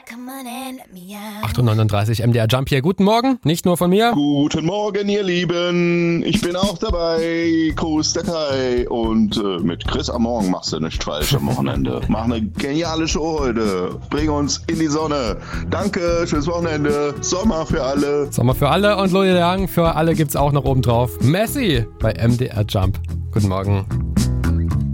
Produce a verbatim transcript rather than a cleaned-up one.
acht Uhr neununddreißig M D R Jump hier. Guten Morgen, nicht nur von mir. Guten Morgen, ihr Lieben. Ich bin auch dabei. Gruß der Kai. Und äh, mit Chris am Morgen machst du nichts falsch am Wochenende. Mach eine geniale Show heute. Bring uns in die Sonne. Danke, schönes Wochenende. Sommer für alle. Sommer für alle und Louis Young für alle gibt's auch noch oben drauf. Messi bei M D R Jump. Guten Morgen.